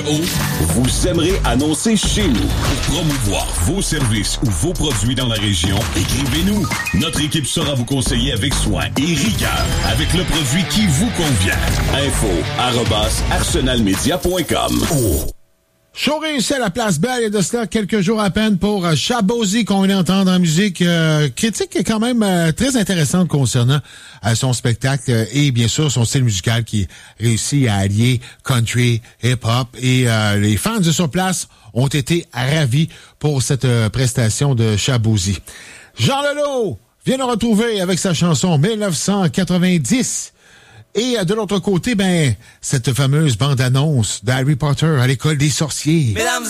Vous aimerez annoncer chez nous. Pour promouvoir vos services ou vos produits dans la région, écrivez-nous. Notre équipe saura vous conseiller avec soin et rigueur avec le produit qui vous convient. info@arsenalmedia.com. Show réussi à la Place Belle et de cela quelques jours à peine pour Shabozy qu'on vient d'entendre en musique. Critique quand même très intéressante concernant son spectacle et bien sûr son style musical qui réussit à allier country, hip-hop et les fans de sur place ont été ravis pour cette prestation de Shabozy. Jean Leloup vient de retrouver avec sa chanson 1990. Et de l'autre côté, cette fameuse bande-annonce d'Harry Potter à l'école des sorciers. Mesdames